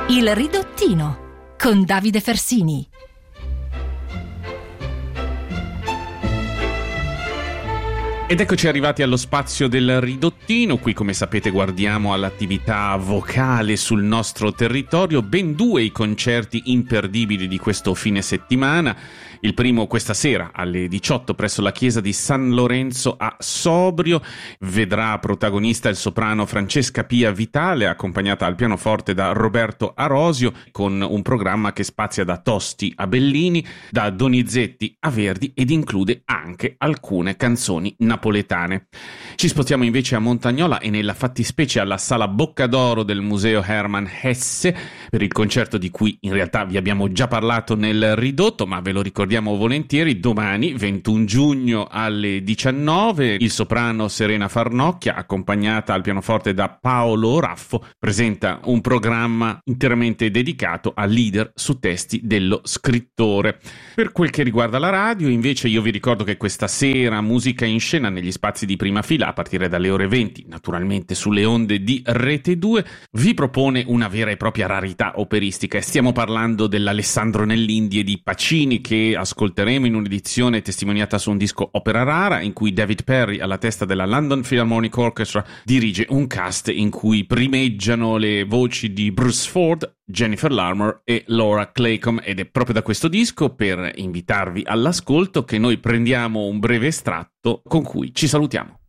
Il Ridottino con Davide Fersini. Ed eccoci arrivati allo spazio del Ridottino. Qui, come sapete, guardiamo all'attività vocale sul nostro territorio. Ben due i concerti imperdibili di questo fine settimana. Il primo questa sera alle 18 presso la chiesa di San Lorenzo a Sobrio. Vedrà protagonista il soprano Francesca Pia Vitale, accompagnata al pianoforte da Roberto Arosio, con un programma che spazia da Tosti a Bellini, da Donizetti a Verdi ed include anche alcune canzoni napoletane. Ci spostiamo invece a Montagnola e nella fattispecie alla Sala Boccadoro del Museo Hermann Hesse per il concerto di cui in realtà vi abbiamo già parlato nel Ridotto, ma ve lo ricordiamo volentieri. Domani 21 giugno alle 19 il soprano Serena Farnocchia, accompagnata al pianoforte da Paolo Raffo, presenta un programma interamente dedicato a leader su testi dello scrittore. Per quel che riguarda la radio, invece, io vi ricordo che questa sera Musica in Scena negli spazi di prima fila a partire dalle ore 20, naturalmente sulle onde di Rete 2, vi propone una vera e propria rarità operistica, e stiamo parlando dell'Alessandro nell'Indie di Pacini, che ascolteremo in un'edizione testimoniata su un disco opera rara, in cui David Perry, alla testa della London Philharmonic Orchestra, dirige un cast in cui primeggiano le voci di Bruce Ford, Jennifer Larmore e Laura Claycomb, ed è proprio da questo disco, per invitarvi all'ascolto, che noi prendiamo un breve estratto con cui ci salutiamo.